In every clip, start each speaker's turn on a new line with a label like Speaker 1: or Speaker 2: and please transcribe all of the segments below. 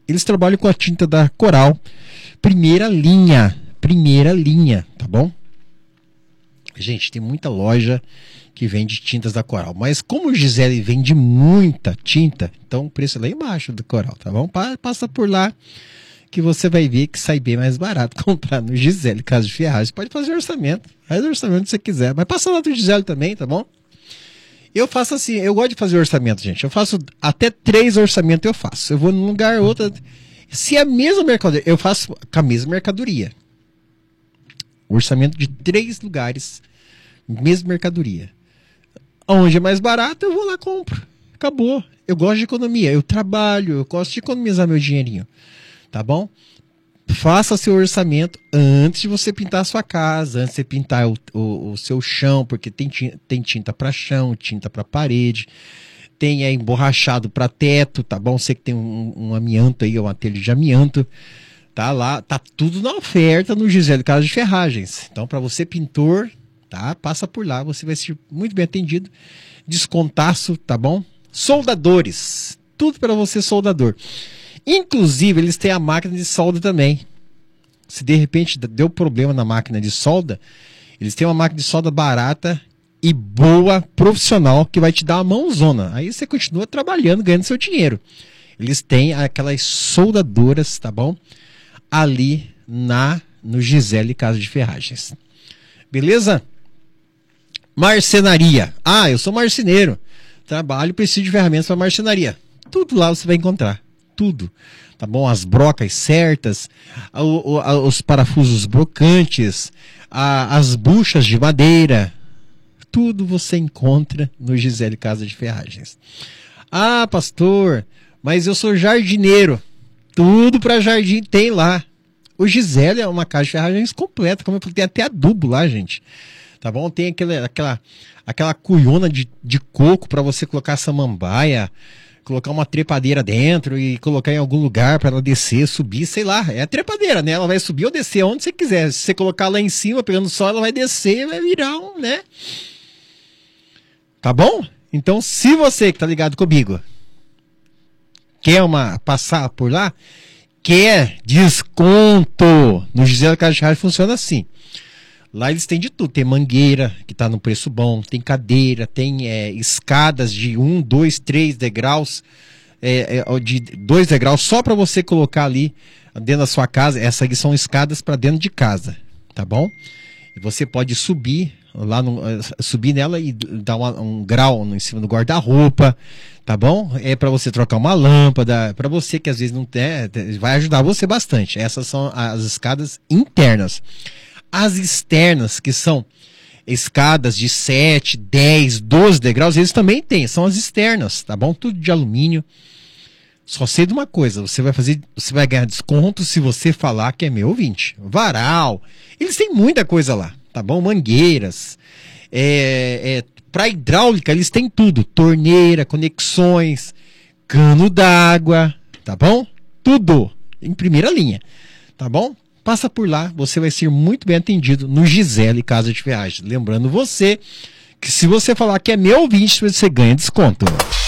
Speaker 1: eles trabalham com a tinta da Coral, primeira linha, tá bom? Gente, tem muita loja que vende tintas da Coral, mas como o Gisele vende muita tinta, então o preço é lá embaixo do Coral, tá bom? Passa por lá que você vai ver que sai bem mais barato comprar no Gisele Casa de Ferragens. Pode fazer orçamento, faz o orçamento que você quiser, mas passa lá do Gisele também, tá bom? Eu faço assim, eu gosto de fazer orçamento, gente. Eu faço até 3 orçamentos, eu faço. Eu vou num lugar, outro. Se é a mesma mercadoria, eu faço com a mesma mercadoria. Orçamento de 3 lugares, mesma mercadoria. Onde é mais barato, eu vou lá e compro. Acabou. Eu gosto de economia, eu trabalho, eu gosto de economizar meu dinheirinho. Tá bom? Faça seu orçamento antes de você pintar a sua casa, antes de você pintar o seu chão, porque tem tinta para chão, tinta para parede, tem emborrachado para teto, tá bom? Você que tem um amianto aí, um telha de amianto, tá lá, tá tudo na oferta no Gisele Casa de Ferragens. Então, para você pintor, tá? Passa por lá, você vai ser muito bem atendido. Descontaço, tá bom? Soldadores, tudo para você soldador. Inclusive, eles têm a máquina de solda também. Se de repente deu problema na máquina de solda, eles têm uma máquina de solda barata e boa, profissional, que vai te dar uma mãozona. Aí você continua trabalhando, ganhando seu dinheiro. Eles têm aquelas soldadoras, tá bom? Ali no Gisele Casa de Ferragens. Beleza? Marcenaria. Ah, eu sou marceneiro. Trabalho, preciso de ferramentas para marcenaria. Tudo lá você vai encontrar. Tudo, tá bom? As brocas certas, os parafusos brocantes, as buchas de madeira, tudo você encontra no Gisele Casa de Ferragens. Ah, pastor, mas eu sou jardineiro. Tudo para jardim tem lá. O Gisele é uma casa de ferragens completa, como eu falei, tem até adubo lá, gente. Tá bom? Tem aquela cuiona de coco para você colocar samambaia, colocar uma trepadeira dentro e colocar em algum lugar para ela descer, subir, sei lá. É a trepadeira, né? Ela vai subir ou descer onde você quiser. Se você colocar lá em cima, pegando sol, ela vai descer e vai virar né? Tá bom? Então, se você que tá ligado comigo quer passar por lá, quer desconto no Gisele Casa de Ferragens, funciona assim. Lá eles têm de tudo, tem mangueira, que está no preço bom, tem cadeira, tem escadas de 1, 2, 3 degraus, de 2 degraus, só para você colocar ali dentro da sua casa. Essas aqui são escadas para dentro de casa, tá bom? E você pode subir subir nela e dar um grau em cima do guarda-roupa, tá bom? É para você trocar uma lâmpada, para você que às vezes não tem, vai ajudar você bastante. Essas são as escadas internas. As externas, que são escadas de 7, 10, 12 degraus, eles também têm, são as externas, tá bom? Tudo de alumínio. Só sei de uma coisa, você vai ganhar desconto se você falar que é meu ouvinte. Varal, eles têm muita coisa lá, tá bom? Mangueiras, para hidráulica eles têm tudo, torneira, conexões, cano d'água, tá bom? Tudo em primeira linha, tá bom? Passa por lá, você vai ser muito bem atendido no Gisele Casa de Ferragens. Lembrando você que se você falar que é meu ouvinte, você ganha desconto.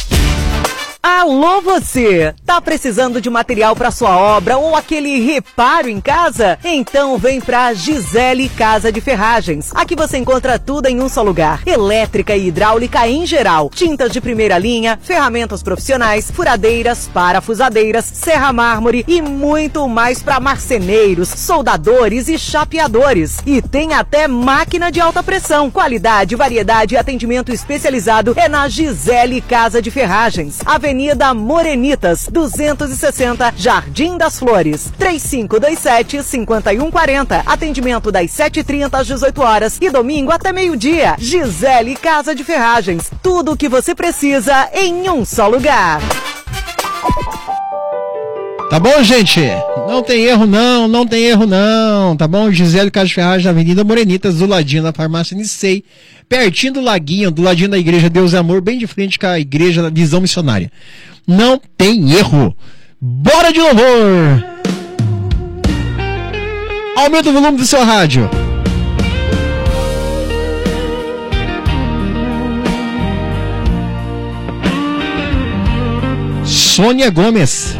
Speaker 2: Alô você! Tá precisando de material para sua obra ou aquele reparo em casa? Então vem pra Gisele Casa de Ferragens. Aqui você encontra tudo em um só lugar. Elétrica e hidráulica em geral. Tintas de primeira linha, ferramentas profissionais, furadeiras, parafusadeiras, serra mármore e muito mais para marceneiros, soldadores e chapeadores. E tem até máquina de alta pressão. Qualidade, variedade e atendimento especializado é na Gisele Casa de Ferragens. Avenida Morenitas, 260, Jardim das Flores, 3527-5140. Atendimento das 7h30 às 18 horas e domingo até meio-dia. Gisele Casa de Ferragens, tudo o que você precisa em um só lugar.
Speaker 1: Tá bom, gente? Não tem erro não, tá bom? Gisele Casa de Ferragens, Avenida Morenitas, do ladinho da farmácia Nicei, pertinho do laguinho, do ladinho da igreja Deus e Amor, bem de frente com a igreja da Visão Missionária. Não tem erro. Bora de louvor! Aumenta o volume do seu rádio. Sônia Gomes.